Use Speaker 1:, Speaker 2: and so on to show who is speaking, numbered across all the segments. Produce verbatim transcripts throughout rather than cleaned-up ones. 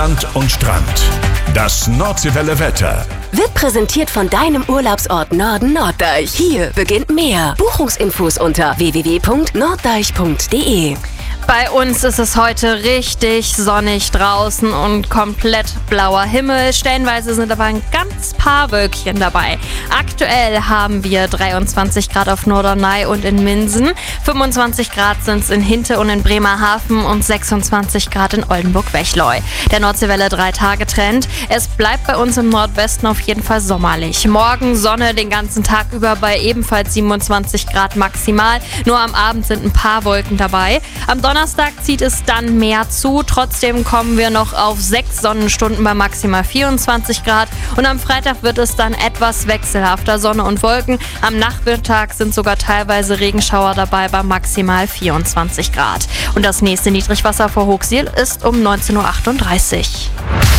Speaker 1: Sand und Strand. Das Nordseewelle Wetter
Speaker 2: wird präsentiert von deinem Urlaubsort Norden Norddeich. Hier beginnt mehr. Buchungsinfos unter w w w punkt norddeich punkt d e.
Speaker 3: Bei uns ist es heute richtig sonnig draußen und komplett blauer Himmel. Stellenweise sind aber ein ganz paar Wölkchen dabei. Aktuell haben wir dreiundzwanzig Grad auf Norderney und in Minsen. fünfundzwanzig Grad sind es in Hinte und in Bremerhaven und sechsundzwanzig Grad in Oldenburg-Wechleu. Der Nordseewelle drei Tage Trend. Es bleibt bei uns im Nordwesten auf jeden Fall sommerlich. Morgen Sonne den ganzen Tag über bei ebenfalls siebenundzwanzig Grad maximal. Nur am Abend sind ein paar Wolken dabei. Am Donnerstag Donnerstag zieht es dann mehr zu. Trotzdem kommen wir noch auf sechs Sonnenstunden bei maximal vierundzwanzig Grad. Und am Freitag wird es dann etwas wechselhafter, Sonne und Wolken. Am Nachmittag sind sogar teilweise Regenschauer dabei bei maximal vierundzwanzig Grad. Und das nächste Niedrigwasser vor Hochsiel ist um neunzehn Uhr achtunddreißig.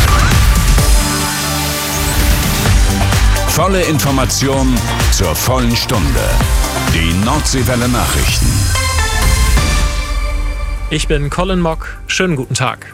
Speaker 1: Volle Information zur vollen Stunde. Die Nordseewelle Nachrichten.
Speaker 4: Ich bin Colin Mock. Schönen guten Tag.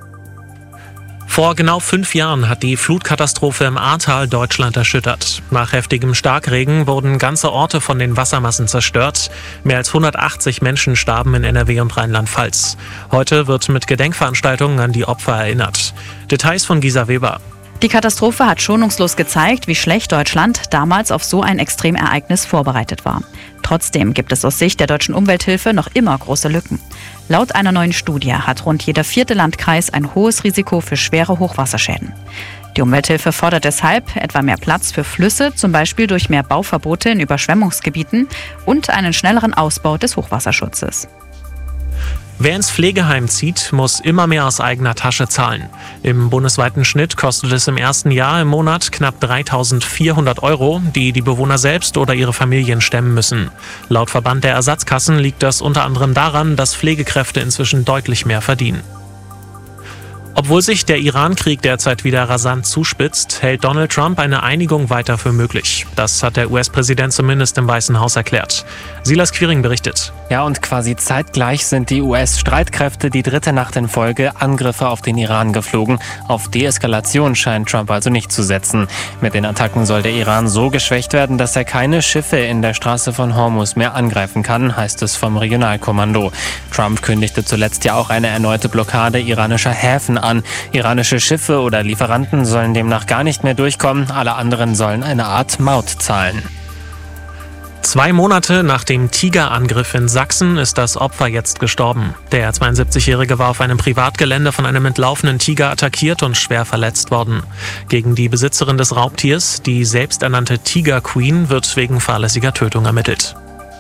Speaker 4: Vor genau fünf Jahren hat die Flutkatastrophe im Ahrtal Deutschland erschüttert. Nach heftigem Starkregen wurden ganze Orte von den Wassermassen zerstört. Mehr als hundertachtzig Menschen starben in N R W und Rheinland-Pfalz. Heute wird mit Gedenkveranstaltungen an die Opfer erinnert. Details von Gisa Weber.
Speaker 5: Die Katastrophe hat schonungslos gezeigt, wie schlecht Deutschland damals auf so ein Extremereignis vorbereitet war. Trotzdem gibt es aus Sicht der deutschen Umwelthilfe noch immer große Lücken. Laut einer neuen Studie hat rund jeder vierte Landkreis ein hohes Risiko für schwere Hochwasserschäden. Die Umwelthilfe fordert deshalb etwa mehr Platz für Flüsse, zum Beispiel durch mehr Bauverbote in Überschwemmungsgebieten und einen schnelleren Ausbau des Hochwasserschutzes.
Speaker 4: Wer ins Pflegeheim zieht, muss immer mehr aus eigener Tasche zahlen. Im bundesweiten Schnitt kostet es im ersten Jahr im Monat knapp dreitausendvierhundert Euro, die die Bewohner selbst oder ihre Familien stemmen müssen. Laut Verband der Ersatzkassen liegt das unter anderem daran, dass Pflegekräfte inzwischen deutlich mehr verdienen. Obwohl sich der Iran-Krieg derzeit wieder rasant zuspitzt, hält Donald Trump eine Einigung weiter für möglich. Das hat der U S-Präsident zumindest im Weißen Haus erklärt. Silas Quiring berichtet.
Speaker 6: Ja, und quasi zeitgleich sind die U S-Streitkräfte die dritte Nacht in Folge Angriffe auf den Iran geflogen. Auf Deeskalation scheint Trump also nicht zu setzen. Mit den Attacken soll der Iran so geschwächt werden, dass er keine Schiffe in der Straße von Hormuz mehr angreifen kann, heißt es vom Regionalkommando. Trump kündigte zuletzt ja auch eine erneute Blockade iranischer Häfen an. Iranische Schiffe oder Lieferanten sollen demnach gar nicht mehr durchkommen. Alle anderen sollen eine Art Maut zahlen.
Speaker 4: Zwei Monate nach dem Tigerangriff in Sachsen ist das Opfer jetzt gestorben. Der zweiundsiebzigjährige war auf einem Privatgelände von einem entlaufenen Tiger attackiert und schwer verletzt worden. Gegen die Besitzerin des Raubtiers, die selbsternannte Tiger Queen, wird wegen fahrlässiger Tötung ermittelt.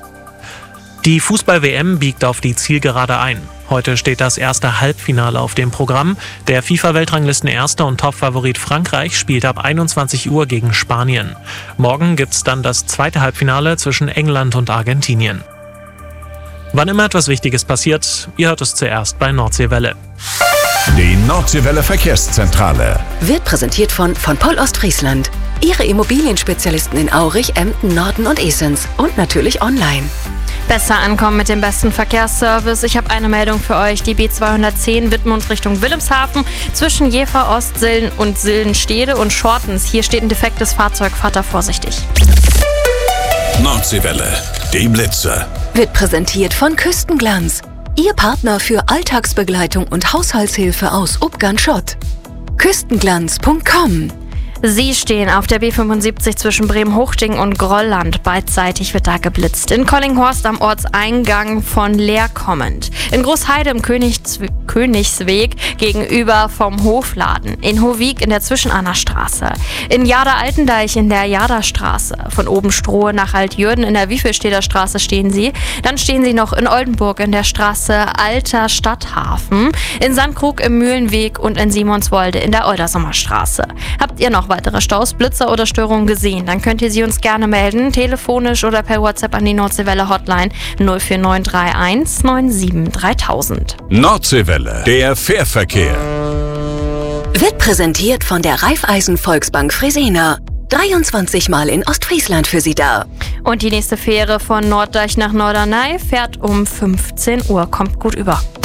Speaker 4: Die Fußball-W M biegt auf die Zielgerade ein. Heute steht das erste Halbfinale auf dem Programm. Der FIFA-Weltranglisten-Erster und Topfavorit Frankreich spielt ab einundzwanzig Uhr gegen Spanien. Morgen gibt's dann das zweite Halbfinale zwischen England und Argentinien. Wann immer etwas Wichtiges passiert, ihr hört es zuerst bei Nordseewelle.
Speaker 1: Die Nordseewelle Verkehrszentrale
Speaker 2: wird präsentiert von von Poll Ostfriesland. Ihre Immobilienspezialisten in Aurich, Emden, Norden und Esens und natürlich online.
Speaker 3: Besser ankommen mit dem besten Verkehrsservice. Ich habe eine Meldung für euch. Die B zweihundertzehn Wittmund Richtung Wilhelmshaven zwischen Jever, Ostsillen und Sillenstede und Schortens. Hier steht ein defektes Fahrzeug. Fahrt da vorsichtig.
Speaker 1: Nordseewelle, die Blitze.
Speaker 2: Wird präsentiert von Küstenglanz. Ihr Partner für Alltagsbegleitung und Haushaltshilfe aus Ubgan-Schott. Küstenglanz punkt com.
Speaker 3: Sie stehen auf der B fünfundsiebzig zwischen Bremen-Hochding und Grolland. Beidseitig wird da geblitzt. In Collinghorst am Ortseingang von Leer kommend. In Großheide im Königs- Königsweg gegenüber vom Hofladen. In Hovig in der Zwischenannerstraße. In Jada-Altendeich in der Jadastraße. Von Obenstrohe nach Altjürden in der Wiefelsteder Straße stehen Sie. Dann stehen Sie noch in Oldenburg in der Straße Alter Stadthafen. In Sandkrug im Mühlenweg und in Simonswolde in der Oldersommerstraße. Habt ihr noch weitere Staus, Blitzer oder Störungen gesehen, dann könnt ihr sie uns gerne melden, telefonisch oder per WhatsApp an die Nordseewelle Hotline null vier neun drei eins neun sieben dreitausend.
Speaker 1: Nordseewelle, der Fährverkehr.
Speaker 2: Wird präsentiert von der Raiffeisen Volksbank Fresena. dreiundzwanzig Mal in Ostfriesland für Sie da.
Speaker 3: Und die nächste Fähre von Norddeich nach Norderney fährt um fünfzehn Uhr. Kommt gut über.